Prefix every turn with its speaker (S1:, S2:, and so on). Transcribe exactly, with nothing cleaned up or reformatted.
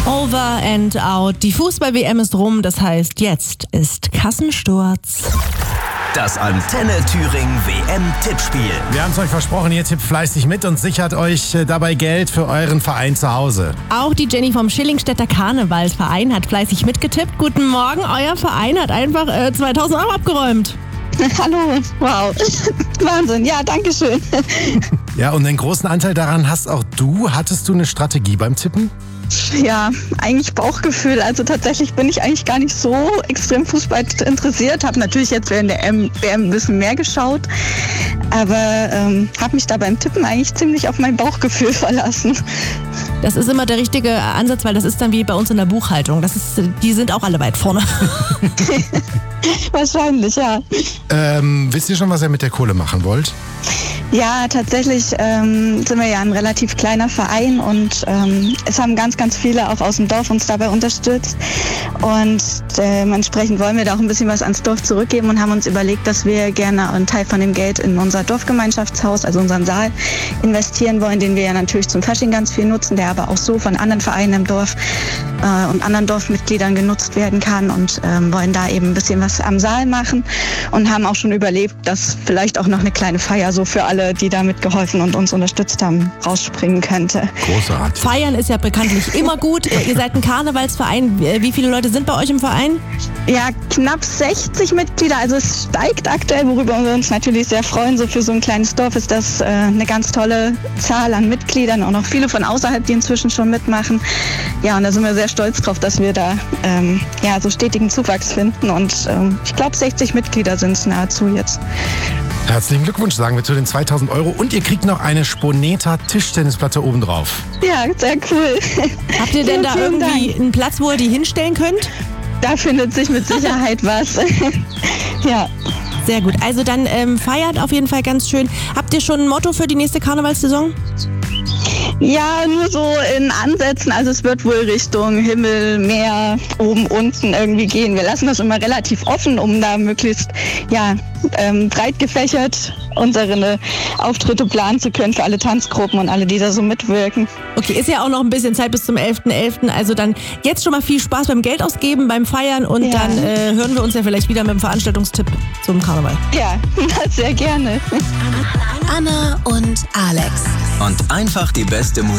S1: Over and out. Die Fußball-W M ist rum, das heißt, jetzt ist Kassensturz.
S2: Das Antenne Thüringen W M-Tippspiel.
S3: Wir haben es euch versprochen, ihr tippt fleißig mit und sichert euch dabei Geld für euren Verein zu Hause.
S1: Auch die Jenny vom Schillingstädter Karnevalsverein hat fleißig mitgetippt. Guten Morgen, euer Verein hat einfach äh, zweitausend Euro abgeräumt.
S4: Hallo, wow, Wahnsinn, ja, danke schön.
S3: Ja, und einen großen Anteil daran hast auch du. Hattest du eine Strategie beim Tippen?
S4: Ja, eigentlich Bauchgefühl. Also tatsächlich bin ich eigentlich gar nicht so extrem Fußball interessiert. Habe natürlich jetzt während der W M ein bisschen mehr geschaut, aber ähm, habe mich da beim Tippen eigentlich ziemlich auf mein Bauchgefühl verlassen.
S1: Das ist immer der richtige Ansatz, weil das ist dann wie bei uns in der Buchhaltung. Das ist, die sind auch alle weit vorne.
S4: Wahrscheinlich, ja.
S3: Ähm, wisst ihr schon, was ihr mit der Kohle machen wollt?
S4: Ja, tatsächlich ähm, sind wir ja ein relativ kleiner Verein und ähm, es haben ganz, ganz viele auch aus dem Dorf uns dabei unterstützt. Und äh, entsprechend wollen wir da auch ein bisschen was ans Dorf zurückgeben und haben uns überlegt, dass wir gerne einen Teil von dem Geld in unser Dorfgemeinschaftshaus, also unseren Saal, investieren wollen, den wir ja natürlich zum Fasching ganz viel nutzen, der aber auch so von anderen Vereinen im Dorf äh, und anderen Dorfmitgliedern genutzt werden kann und ähm, wollen da eben ein bisschen was am Saal machen und haben auch schon überlegt, dass vielleicht auch noch eine kleine Feier so für alle, die da mitgeholfen und uns unterstützt haben, rausspringen könnte.
S3: Großartig.
S1: Feiern ist ja bekanntlich immer gut. Ihr seid ein Karnevalsverein. Wie viele Leute sind bei euch im Verein?
S4: Ja, knapp sechzig Mitglieder. Also es steigt aktuell, worüber wir uns natürlich sehr freuen. So für so ein kleines Dorf ist das äh, eine ganz tolle Zahl an Mitgliedern und auch viele von außerhalb, die inzwischen schon mitmachen. Ja, und da sind wir sehr stolz drauf, dass wir da ähm, ja, so stetigen Zuwachs finden. Und ähm, ich glaube, sechzig Mitglieder sind es nahezu jetzt.
S3: Herzlichen Glückwunsch, sagen wir zu den zweitausend Euro. Und ihr kriegt noch eine Sponeta-Tischtennisplatte obendrauf.
S4: Ja, sehr cool.
S1: Habt ihr denn da
S4: Vielen
S1: irgendwie
S4: Dank.
S1: einen Platz, wo ihr die hinstellen könnt?
S4: Da findet sich mit Sicherheit was. Ja.
S1: Sehr gut. Also dann ähm, feiert auf jeden Fall ganz schön. Habt ihr schon ein Motto für die nächste Karnevalssaison?
S4: Ja, nur so in Ansätzen. Also es wird wohl Richtung Himmel, Meer, oben, unten irgendwie gehen. Wir lassen das immer relativ offen, um da möglichst ja, ähm, breit gefächert unsere Auftritte planen zu können für alle Tanzgruppen und alle, die da so mitwirken.
S1: Okay, ist ja auch noch ein bisschen Zeit bis zum elften elften Also dann jetzt schon mal viel Spaß beim Geld ausgeben, beim Feiern und
S4: Ja.
S1: dann äh, hören wir uns ja vielleicht wieder mit dem Veranstaltungstipp zum Karneval.
S4: Ja, sehr gerne.
S5: Anna und Alex.
S2: Und einfach die beste Musik.